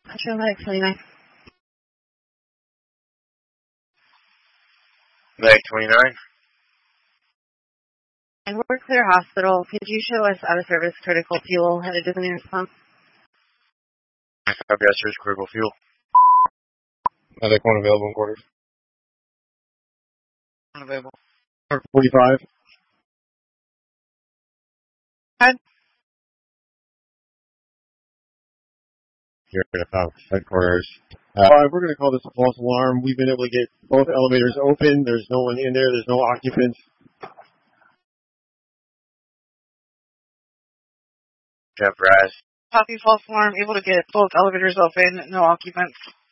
Patrolmatic 29. Medic 29. And we're Clear Hospital. Could you show us out of service critical fuel headed to the nearest pump? I've got search critical fuel. Medic 1 available in quarters. Unavailable. 45. Head. Here at headquarters. We're going to call this a false alarm. We've been able to get both elevators open. There's no one in there. There's no occupants. Jeff Raz. Copy false alarm. Able to get both elevators open. No occupants.